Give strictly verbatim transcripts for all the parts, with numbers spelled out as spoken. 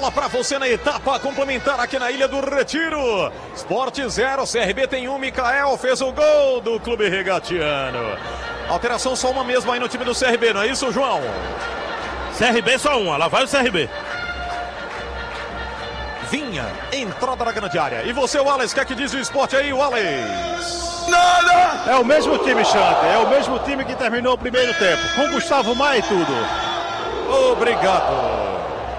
bola para você na etapa complementar aqui na Ilha do Retiro. Sport zero, C R B tem um, Mikael fez o gol do Clube Regatiano. Alteração só uma mesmo aí no time do C R B, não é isso, João? C R B só uma, lá vai o C R B. Vinha, entrada na grande área. E você, Wallace, o que é que diz o Sport aí, Wallace? Nada! É o mesmo time, Xande, é o mesmo time que terminou o primeiro tempo, com Gustavo Maia e tudo. Obrigado.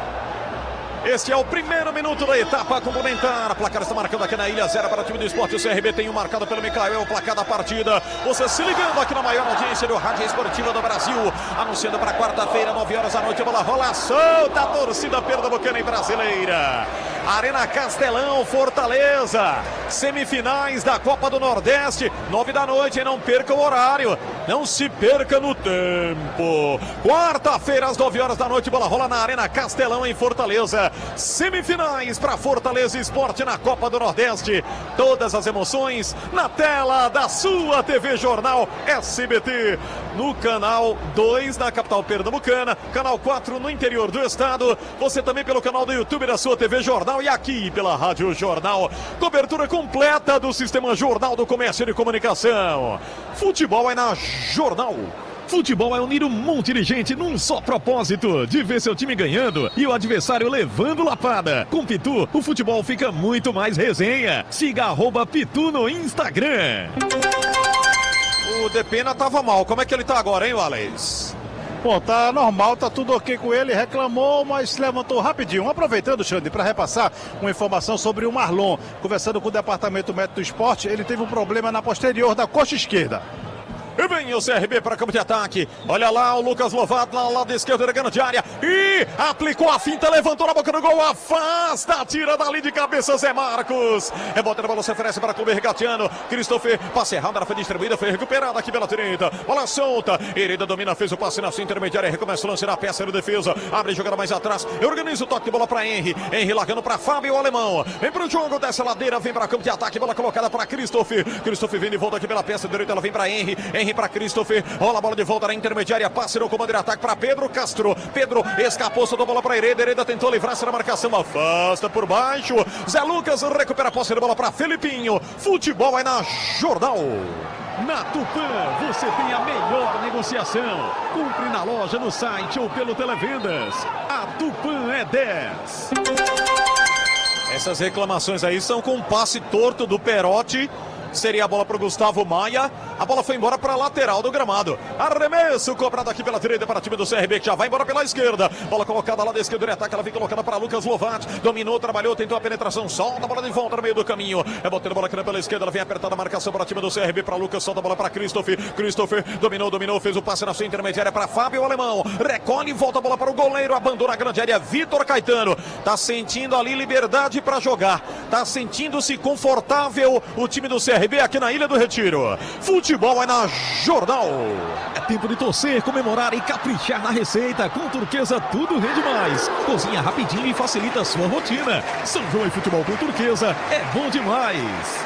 Este é o primeiro minuto da etapa complementar. A placar está marcando aqui na Ilha, zero para o time do Sport. O C R B tem um marcado pelo Mikael, o placar da partida. Você se ligando aqui na maior audiência do Rádio Esportiva do Brasil. Anunciando para quarta-feira, nove horas da noite. A bola rola solta, a torcida pernambucana e brasileira. Arena Castelão, Fortaleza. Semifinais da Copa do Nordeste, nove da noite. E não perca o horário. Não se perca no tempo. Quarta-feira, às nove horas da noite. Bola rola na Arena Castelão, em Fortaleza. Semifinais para Fortaleza Esporte na Copa do Nordeste. Todas as emoções na tela da sua T V Jornal S B T. No canal dois da capital pernambucana, canal quatro no interior do estado. Você também pelo canal do YouTube da sua T V Jornal e aqui pela Rádio Jornal. Cobertura completa do Sistema Jornal do Comércio e de Comunicação. Futebol é na Jornal. Futebol é unir um monte de gente num só propósito, de ver seu time ganhando e o adversário levando lapada. Com Pitu, o futebol fica muito mais resenha. Siga arroba Pitu no Instagram. O Depena tava mal, como é que ele tá agora, hein, Wallace? Bom, tá normal, tá tudo ok com ele, reclamou, mas se levantou rapidinho. Aproveitando, Xande, para repassar uma informação sobre o Marlon. Conversando com o departamento médico do esporte, ele teve um problema na posterior da coxa esquerda. E vem o C R B para campo de ataque. Olha lá o Lucas Lovato, lá ao lado esquerdo da grande área. E aplicou a finta, levantou na boca do gol. Afasta, tira dali de cabeça Zé Marcos. Rebote na bola, se oferece para o Clube Regatiano. Christopher, passe errado, ela foi distribuída, foi recuperada aqui pela direita. Bola solta. Hereda domina, fez o passe na sua intermediária. Recomeça o lance na peça de defesa. Abre jogada mais atrás. Organiza o toque de bola para Henry. Henry largando para Fábio, o alemão. Vem para o jogo dessa ladeira, vem para campo de ataque. Bola colocada para Christopher. Christopher vem de volta aqui pela peça direita. Ela vem para Henry. Henry para Christopher, rola a bola de volta na intermediária, passe no comando de ataque para Pedro Castro. Pedro escapou, soltou a bola para Hereda. Hereda tentou livrar-se da marcação, afasta por baixo. Zé Lucas recupera a posse de bola para Felipinho. Futebol é na Jornal. Na Tupã, você tem a melhor negociação. Compre na loja, no site ou pelo Televendas. A Tupã é dez. Essas reclamações aí são com um passe torto do Perotti. Seria a bola para o Gustavo Maia. A bola foi embora para a lateral do gramado. Arremesso cobrado aqui pela direita para o time do C R B, que já vai embora pela esquerda. Bola colocada lá da esquerda de ataque. Ela vem colocada para Lucas Lovat. Dominou, trabalhou, tentou a penetração. Solta a bola de volta no meio do caminho. É botando a bola aqui pela esquerda. Ela vem apertada a marcação para o time do C R B. Para Lucas, solta a bola para Christopher. Christopher dominou, dominou. Fez o passe na sua intermediária para Fábio, o alemão. Recolhe, volta a bola para o goleiro. Abandona a grande área. Vitor Caetano. Tá sentindo ali liberdade para jogar. Tá sentindo-se confortável o time do C R B aqui na Ilha do Retiro. Futebol é na Jornal. É tempo de torcer, comemorar e caprichar na receita. Com Turquesa tudo rende mais. Cozinha rapidinho e facilita a sua rotina. São João e futebol com Turquesa é bom demais.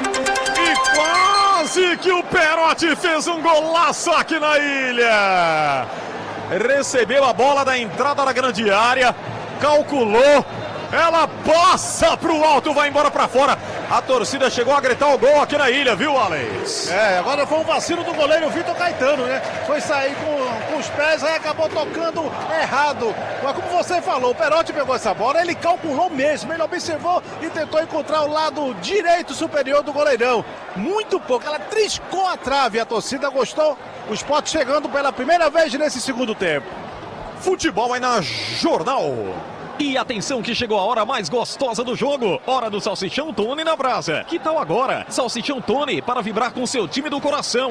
E quase que o Perotti fez um golaço aqui na ilha. Recebeu a bola da entrada da grande área. Calculou. Ela passa pro alto, vai embora pra fora. A torcida chegou a gritar o gol aqui na ilha, viu, Alex? É, agora foi um vacilo do goleiro Vitor Caetano, né? Foi sair com, com os pés, aí acabou tocando errado. Mas como você falou, o Perotti pegou essa bola, ele calculou mesmo, ele observou e tentou encontrar o lado direito superior do goleirão. Muito pouco, ela triscou a trave, a torcida gostou. O Sport chegando pela primeira vez nesse segundo tempo. Futebol é na Jornal. E atenção que chegou a hora mais gostosa do jogo. Hora do Salsichão Tony na brasa. Que tal agora? Salsichão Tony para vibrar com seu time do coração.